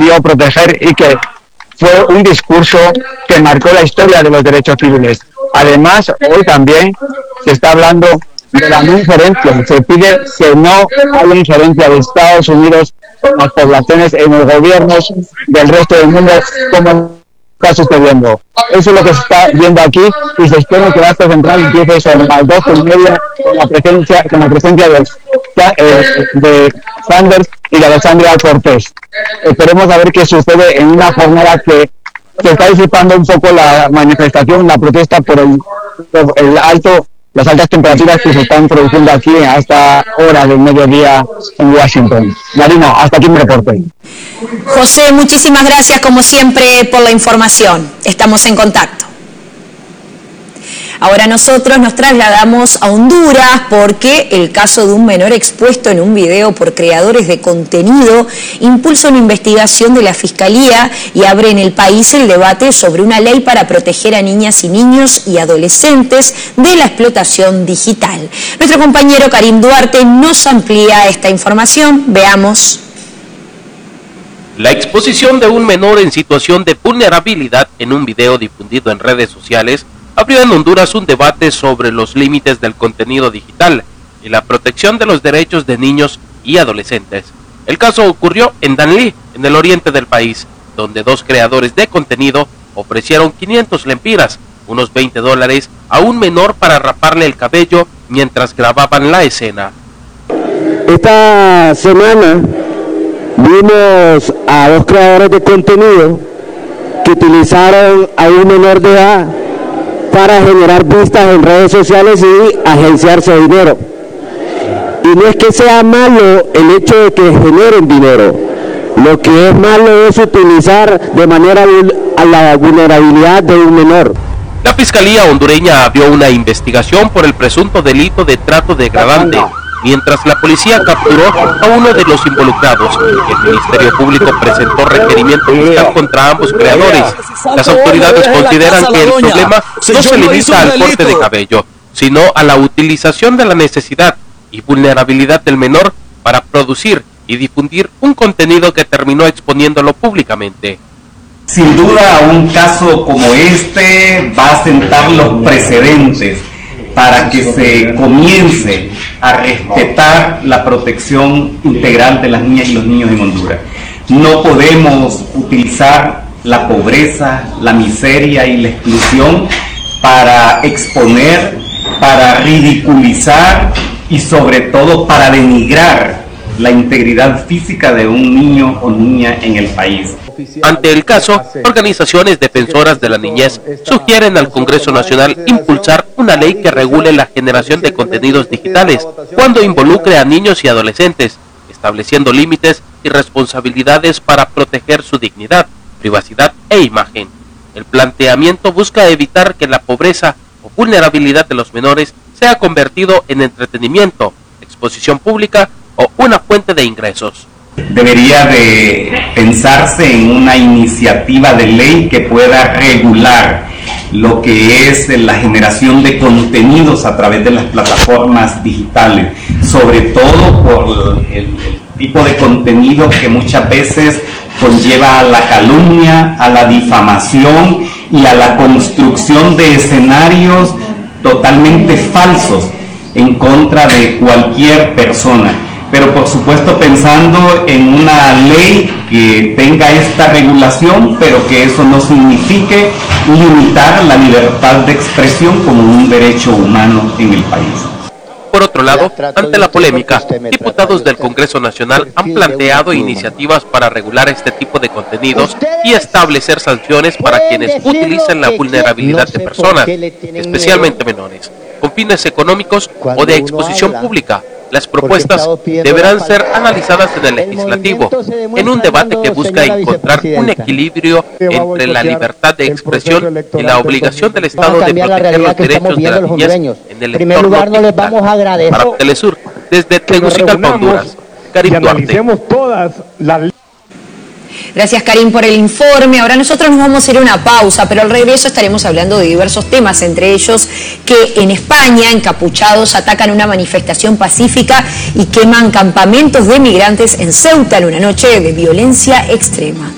pretendió proteger y que fue un discurso que marcó la historia de los derechos civiles. Además, hoy también se está hablando de la no injerencia. Se pide que no haya injerencia de Estados Unidos en las poblaciones, en los gobiernos del resto del mundo, como está sucediendo. Eso es lo que se está viendo aquí y se espera que la acta central empiece sobre las 12:30 con la presencia de Sanders y de Alexandria Cortés. Esperemos a ver qué sucede en una jornada que se está disipando un poco la manifestación, la protesta por las altas temperaturas que se están produciendo aquí a esta hora del mediodía en Washington. Marina, hasta aquí mi reporte. José, muchísimas gracias como siempre por la información. Estamos en contacto. Ahora nosotros nos trasladamos a Honduras porque el caso de un menor expuesto en un video por creadores de contenido impulsa una investigación de la Fiscalía y abre en el país el debate sobre una ley para proteger a niñas y niños y adolescentes de la explotación digital. Nuestro compañero Karim Duarte nos amplía esta información. Veamos. La exposición de un menor en situación de vulnerabilidad en un video difundido en redes sociales abrió en Honduras un debate sobre los límites del contenido digital y la protección de los derechos de niños y adolescentes. El caso ocurrió en Danlí, en el oriente del país, donde dos creadores de contenido ofrecieron 500 lempiras, unos $20, a un menor para raparle el cabello mientras grababan la escena. Esta semana vimos a dos creadores de contenido que utilizaron a un menor de edad para generar vistas en redes sociales y agenciarse dinero. Y no es que sea malo el hecho de que generen dinero, lo que es malo es utilizar de manera a la vulnerabilidad de un menor. La Fiscalía hondureña abrió una investigación por el presunto delito de trato degradante, mientras la policía capturó a uno de los involucrados. El Ministerio Público presentó requerimiento fiscal contra ambos creadores. Las autoridades consideran que el problema no se limita al corte de cabello, sino a la utilización de la necesidad y vulnerabilidad del menor para producir y difundir un contenido que terminó exponiéndolo públicamente. Sin duda, un caso como este va a sentar los precedentes para que se comience a respetar la protección integral de las niñas y los niños en Honduras. No podemos utilizar la pobreza, la miseria y la exclusión para exponer, para ridiculizar y sobre todo para denigrar la integridad física de un niño o niña en el país. Ante el caso, organizaciones defensoras de la niñez sugieren al Congreso Nacional impulsar una ley que regule la generación de contenidos digitales cuando involucre a niños y adolescentes, estableciendo límites y responsabilidades para proteger su dignidad, privacidad e imagen. El planteamiento busca evitar que la pobreza o vulnerabilidad de los menores sea convertido en entretenimiento, exposición pública o una fuente de ingresos. Debería de pensarse en una iniciativa de ley que pueda regular lo que es la generación de contenidos a través de las plataformas digitales, sobre todo por el tipo de contenido que muchas veces conlleva a la calumnia, a la difamación y a la construcción de escenarios totalmente falsos en contra de cualquier persona. Pero por supuesto pensando en una ley que tenga esta regulación, pero que eso no signifique limitar la libertad de expresión como un derecho humano en el país. Por otro lado, ante la polémica, diputados del Congreso Nacional han planteado iniciativas para regular este tipo de contenidos y establecer sanciones para quienes utilicen la vulnerabilidad de personas, especialmente menores, con fines económicos o de exposición pública. Las propuestas deberán ser analizadas en el legislativo, en un debate que busca encontrar un equilibrio entre la libertad de expresión y la obligación del Estado de proteger los derechos de la niñez en el entorno digital. Para Telesur, desde Tegucigalpa, Honduras, Karim Duarte. Gracias, Karim, por el informe. Ahora nosotros nos vamos a ir a una pausa, pero al regreso estaremos hablando de diversos temas, entre ellos que en España encapuchados atacan una manifestación pacífica y queman campamentos de migrantes en Ceuta en una noche de violencia extrema.